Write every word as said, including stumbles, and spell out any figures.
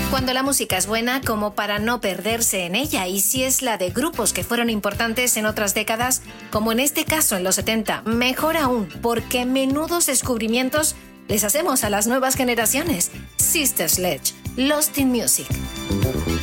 Cuando la música es buena, como para no perderse en ella, y si es la de grupos que fueron importantes en otras décadas, como en este caso en los setenta, mejor aún, porque menudos descubrimientos les hacemos a las nuevas generaciones. Sister Sledge, Lost in Music.